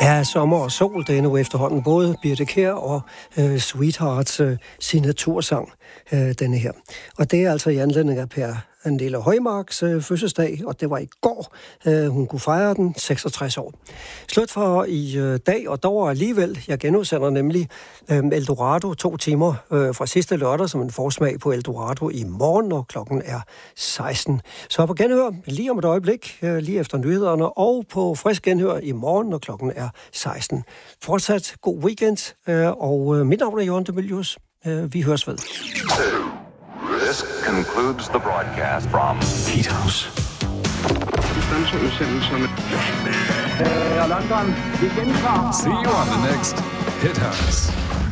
Ja, sommer og sol, det er nu efterhånden både Birthe Kjær og Sweethearts signatursang, denne her. Og det er altså i anledning af Per Nille Højmarks fødselsdag, og det var i går, hun kunne fejre den, 66 år. Slut for i dag, og dog alligevel, jeg genudsender nemlig Eldorado 2 timer fra sidste lørdag, som en forsmag på Eldorado i morgen, når klokken er 16. Så på genhør lige om et øjeblik, lige efter nyhederne, og på frisk genhør i morgen, når klokken er 16. Fortsat god weekend, og mit navn er Jørgen de Mylius. Vi høres ved. This concludes the broadcast from Heat House. London, vi gentager. See you on the next Hit House.